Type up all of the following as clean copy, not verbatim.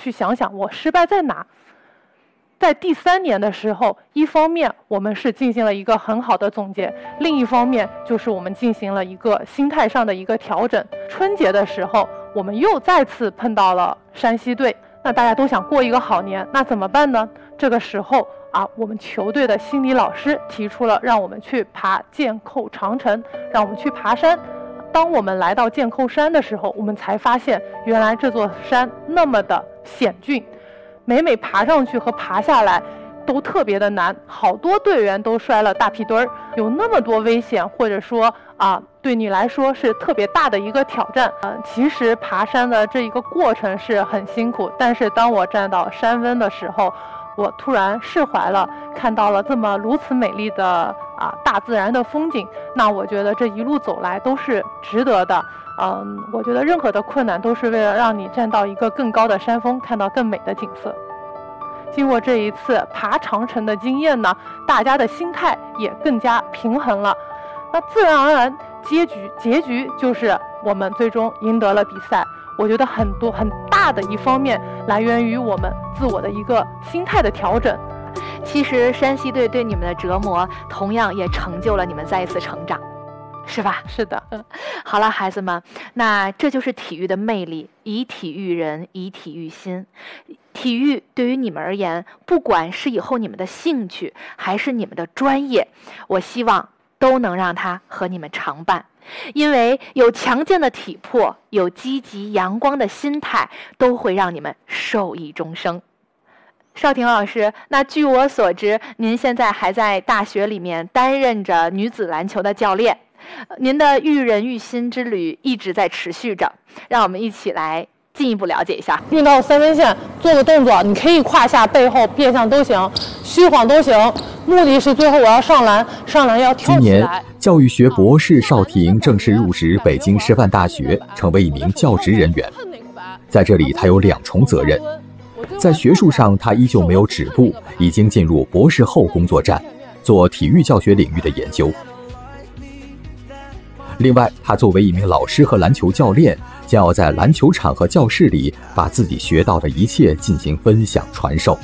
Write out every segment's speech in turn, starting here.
去想想我失败在哪。在第3年的时候，一方面我们是进行了一个很好的总结，另一方面就是我们进行了一个心态上的一个调整。春节的时候，我们又再次碰到了山西队，那大家都想过一个好年，那怎么办呢？这个时候我们球队的心理老师提出了让我们去爬箭扣长城，让我们去爬山。当我们来到箭扣山的时候，我们才发现原来这座山那么的险峻，每爬上去和爬下来都特别的难，好多队员都摔了大屁墩儿，有那么多危险，或者说对你来说是特别大的一个挑战。其实爬山的这一个过程是很辛苦，但是当我站到山峰的时候，我突然释怀了，看到了这么如此美丽的大自然的风景，那我觉得这一路走来都是值得的。我觉得任何的困难都是为了让你站到一个更高的山峰，看到更美的景色。经过这一次爬长城的经验呢，大家的心态也更加平衡了。那自然而然，结局就是我们最终赢得了比赛。我觉得很大的一方面来源于我们自我的一个心态的调整。 其实山西队对你们的折磨，同样也成就了你们再一次成长，是吧？ 是的。 好了，孩子们，那这就是体育的魅力，以体育人，以体育心。体育对于你们而言，不管是以后你们的兴趣，还是你们的专业，我希望都能让它和你们常伴。因为有强健的体魄，有积极阳光的心态，都会让你们受益终生。邵婷老师，那据我所知，您现在还在大学里面担任着女子篮球的教练，您的育人育心之旅一直在持续着，让我们一起来进一步了解一下。 运到3分线做个动作，你可以胯下、背后、变向都行，虚晃都行，目的是最后我要上篮，上篮要跳起来。 今年教育学博士邵婷正式入职北京师范大学，成为一名教职人员。在这里，他有2重责任。在学术上，他依旧没有止步，已经进入博士后工作站，做体育教学领域的研究。另外，他作为一名老师和篮球教练，将要在篮球场和教室里把自己学到的一切进行分享传授。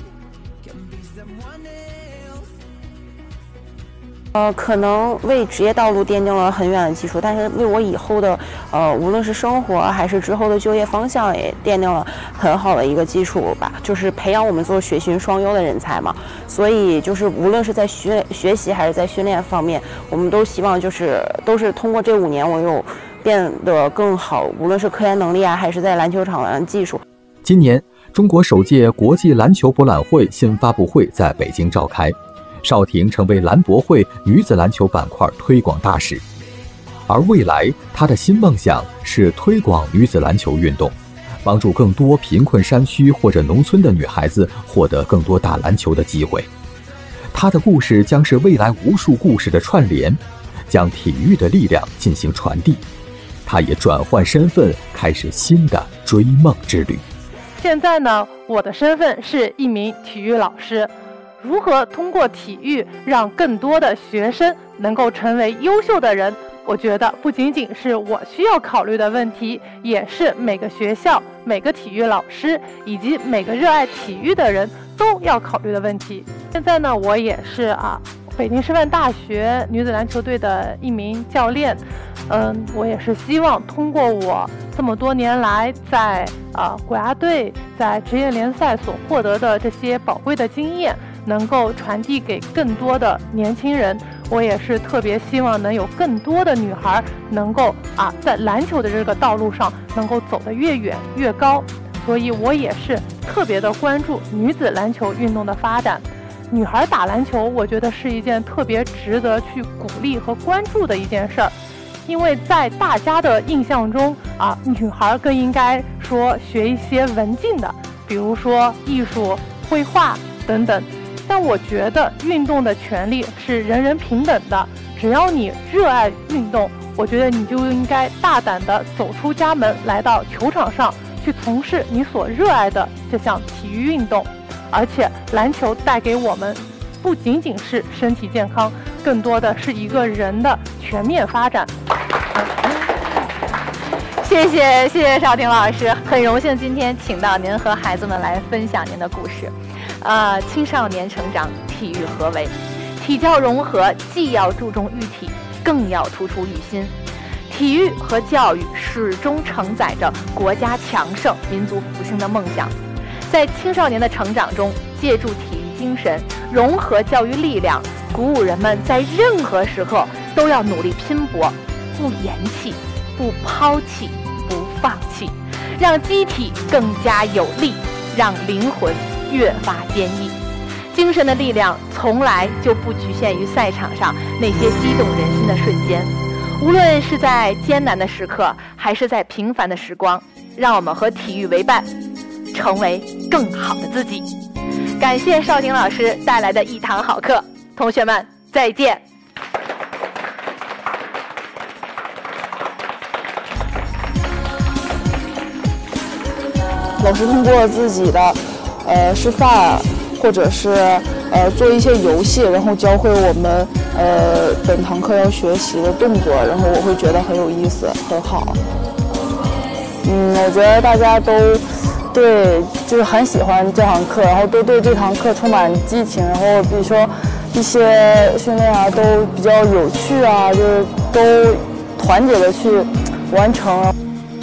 可能为职业道路奠定了很远的基础，但是为我以后的无论是生活还是之后的就业方向也奠定了很好的一个基础吧。就是培养我们做学训双优的人才嘛，所以就是无论是在学习还是在训练方面，我们都希望都是通过这5年我有变得更好，无论是科研能力还是在篮球场的技术。 今年中国首届国际篮球博览会新发布会在北京召开，邵婷成为篮博会女子篮球板块推广大使，而未来她的新梦想是推广女子篮球运动，帮助更多贫困山区或者农村的女孩子获得更多打篮球的机会。她的故事将是未来无数故事的串联，将体育的力量进行传递。她也转换身份，开始新的追梦之旅。 现在呢，我的身份是一名体育老师。如何通过体育让更多的学生能够成为优秀的人，我觉得不仅仅是我需要考虑的问题，也是每个学校、每个体育老师以及每个热爱体育的人都要考虑的问题。现在呢，我也是北京师范大学女子篮球队的一名教练。我也是希望通过我这么多年来在国家队、在职业联赛所获得的这些宝贵的经验，能够传递给更多的年轻人。我也是特别希望能有更多的女孩能够在篮球的这个道路上能够走得越远越高，所以我也是特别的关注女子篮球运动的发展。女孩打篮球，我觉得是一件特别值得去鼓励和关注的一件事儿，因为在大家的印象中女孩更应该说学一些文静的，比如说艺术、绘画等等。但我觉得运动的权利是人人平等的，只要你热爱运动，我觉得你就应该大胆地走出家门，来到球场上去从事你所热爱的这项体育运动。而且篮球带给我们不仅仅是身体健康，更多的是一个人的全面发展。 谢谢邵婷老师，很荣幸今天请到您和孩子们来分享您的故事。青少年成长，体育何为？体教融合既要注重育体，更要突出育心。体育和教育始终承载着国家强盛、民族复兴的梦想。在青少年的成长中，借助体育精神，融合教育力量，鼓舞人们在任何时刻都要努力拼搏，不言弃，不抛弃，不放弃，让机体更加有力，让灵魂越发坚毅。精神的力量从来就不局限于赛场上那些激动人心的瞬间，无论是在艰难的时刻，还是在平凡的时光，让我们和体育为伴，成为更好的自己。感谢邵婷老师带来的一堂好课，同学们再见。 老师通过自己的示范，或者是做一些游戏，然后教会我们本堂课要学习的动作，然后我会觉得很有意思，很好。我觉得大家都就是很喜欢这堂课，然后都对这堂课充满激情，然后比如说一些训练啊都比较有趣啊，就是都团结的去完成。